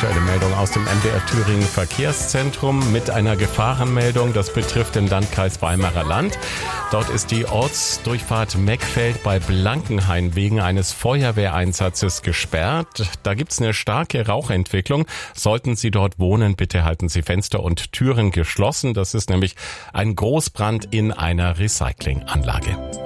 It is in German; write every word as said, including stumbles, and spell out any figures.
aktuelle Meldung aus dem M D R Thüringen Verkehrszentrum mit einer Gefahrenmeldung. Das betrifft den Landkreis Weimarer Land. Dort ist die Ortsdurchfahrt Meckfeld bei Blankenhain wegen eines Feuerwehreinsatzes gesperrt. Da gibt's eine starke Rauchentwicklung. Sollten Sie dort wohnen, bitte halten Sie Fenster und Türen geschlossen. Das ist nämlich ein Großbrand in einer Recyclinganlage.